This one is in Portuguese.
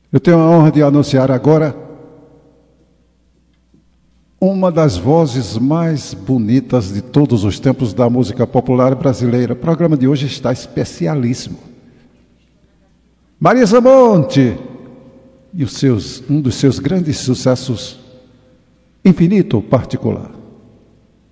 Eu tenho a honra de anunciar agora uma das vozes mais bonitas de todos os tempos da música popular brasileira. O programa de hoje está especialíssimo. Marisa Monte e um dos seus grandes sucessos, Infinito Particular.